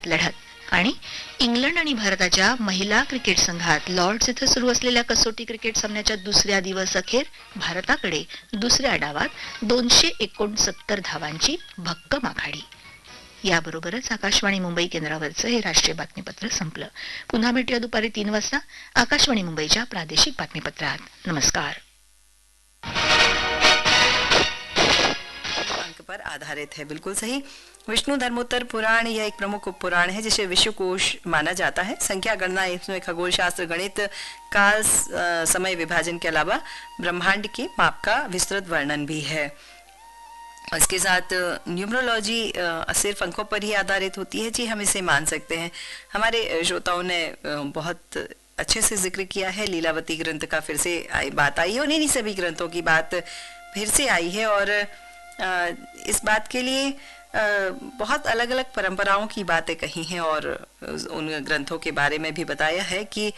लढत. आणि इंग्लंड आणि भारताच्या महिला क्रिकेट संघात लॉर्ड्स इथं सुरू असलेल्या कसोटी क्रिकेट सामन्याच्या दुसऱ्या दिवस अखेर भारताकडे दुसऱ्या डावात 269 धावांची भक्कम आघाडी. याबरोबरच आकाशवाणी मुंबई केंद्रावरचं हे राष्ट्रीय बातमीपत्र संपलं. पुन्हा भेटूया दुपारी 3 वाजता आकाशवाणी मुंबईच्या प्रादेशिक बातमीपत्रात. नमस्कार. अंक पर आधारित है, बिल्कुल सही. विष्णु धर्मोत्तर पुराण यह एक प्रमुख उपपुराण है जिसे विश्वकोश माना जाता है. संख्या गणना इसमें खगोल शास्त्र, गणित, काल, समय विभाजन के अलावा ब्रह्मांड के माप का विस्तृत वर्णन भी है. इसके साथ न्यूमरोलॉजी सिर्फ अंकों पर ही आधारित होती है. जी, हम इसे मान सकते हैं. हमारे श्रोताओं ने बहुत अच्छे से जिक्र किया है. लीलावती ग्रंथ का फिर से बात आई है और इन्हीं सभी ग्रंथों की बात फिर से आई है. और इस बात के लिए बहुत अलग अलग परंपराओं की बातें कही हैं और उन ग्रंथों के बारे में भी बताया है कि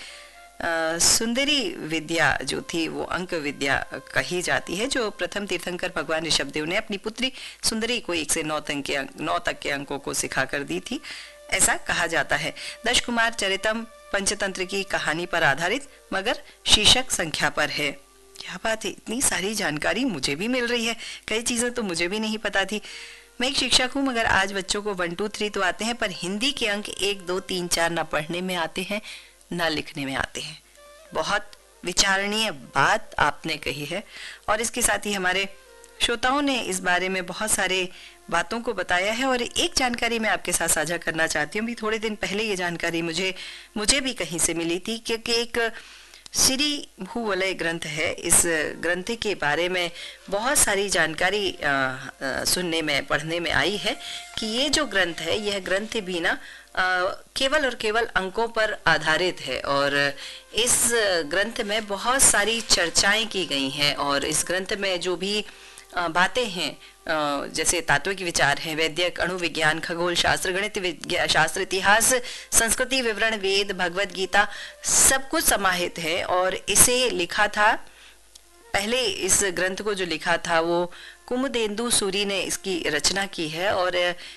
सुंदरी विद्या जो थी वो अंक विद्या कही जाती है, जो प्रथम तीर्थंकर भगवान ऋषभदेव ने अपनी पुत्री सुंदरी को 1 से 9 तक के अंकों को सिखा कर दी थी, ऐसा कहा जाता है. दश कुमार चरितम पंचतंत्र की कहानी पर आधारित, मगर शीर्षक संख्या पर है. क्या बात है, इतनी सारी जानकारी मुझे भी मिल रही है. कई चीजें तो मुझे भी नहीं पता थी. मैं एक शिक्षक हूँ, मगर आज बच्चों को 1 2 3 तो आते हैं, पर हिंदी के अंक 1 2 3 4 ना पढ़ने में आते हैं ना लिखने में आते हैं. बहुत विचारणीय बात आपने कही है. और इसके साथ ही हमारे श्रोताओं ने इस बारे में बहुत सारे बातों को बताया है. और एक जानकारी मैं आपके साथ साझा करना चाहती हूँ. भी थोड़े दिन पहले ये जानकारी मुझे भी कहीं से मिली थी, क्योंकि एक श्री भूवलय ग्रंथ है. इस ग्रंथ के बारे में बहुत सारी जानकारी सुनने में, पढ़ने में आई है कि ये जो ग्रंथ है, यह ग्रंथ भी ना केवल और केवल अंकों पर आधारित है. और इस ग्रंथ में बहुत सारी चर्चाएं की गई हैं. और इस ग्रंथ में जो भी बातें हैं, जैसे तात्विक विचार हैं, वैदिक, अणु विज्ञान, खगोल शास्त्र, गणित शास्त्र, इतिहास, संस्कृति विवरण, वेद, भगवत गीता, सब कुछ समाहित है. और इसे लिखा था, पहले इस ग्रंथ को जो लिखा था वो कुमुदेंदु सूरी ने इसकी रचना की है. और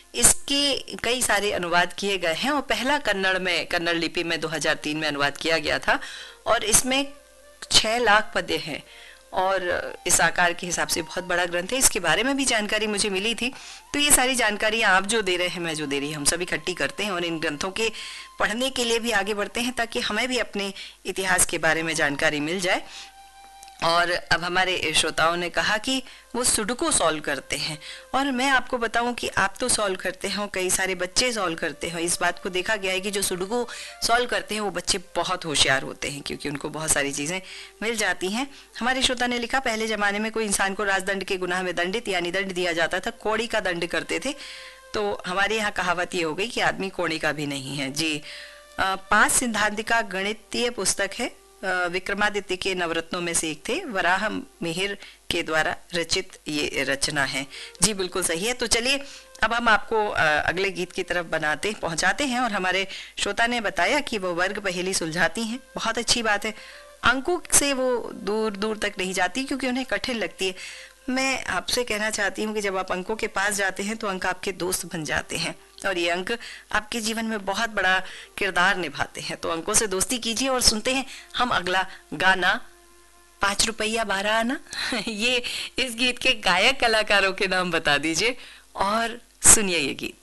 इसके कई सारे अनुवाद किए गए हैं. और पहला कन्नड़ लिपि में 2003 में अनुवाद किया गया था. और इसमें 6 लाख पद्य हैं. और इस आकार के हिसाब से बहुत बड़ा ग्रंथ है. इसके बारे में भी जानकारी मुझे मिली थी. तो ये सारी जानकारी आप जो दे रहे हैं, मैं जो दे रही हूँ, हम सब इकट्ठी करते हैं और इन ग्रंथों के पढ़ने के लिए भी आगे बढ़ते हैं, ताकि हमें भी अपने इतिहास के बारे में जानकारी मिल जाए. और अब हमारे श्रोताओं ने कहा कि वो सुडोकू सॉल्व करते हैं. और मैं आपको बताऊं कि आप तो सॉल्व करते हो, कई सारे बच्चे सॉल्व करते हो. इस बात को देखा गया है कि जो सुडोकू सॉल्व करते हैं वो बच्चे बहुत होशियार होते हैं, क्योंकि उनको बहुत सारी चीज़ें मिल जाती हैं. हमारे श्रोता ने लिखा, पहले ज़माने में कोई इंसान को राजदंड के गुनाह में दंडित यानी दंड दिया जाता था, कौड़ी का दंड करते थे. तो हमारे यहाँ कहावत ये हो गई कि आदमी कौड़ी का भी नहीं है. जी, 5 सिद्धांत का गणितीय पुस्तक है. विक्रमादित्य के नवरत्नों में से एक थे. वराह मिहिर के द्वारा रचित ये रचना है. जी, बिल्कुल सही है. तो चलिए अब हम आपको अगले गीत की तरफ पहुंचाते हैं. और हमारे श्रोता ने बताया कि वो वर्ग पहेली सुलझाती हैं. बहुत अच्छी बात है. अंकों से वो दूर दूर तक नहीं जाती, क्योंकि उन्हें कठिन लगती है. मैं आपसे कहना चाहती हूँ कि जब आप अंकों के पास जाते हैं तो अंक आपके दोस्त बन जाते हैं. और ये अंक आपके जीवन में बहुत बड़ा किरदार निभाते हैं. तो अंकों से दोस्ती कीजिए और सुनते हैं हम अगला गाना, 5 रुपया 12 आना. ये इस गीत के गायक कलाकारों के नाम बता दीजिए और सुनिए ये गीत.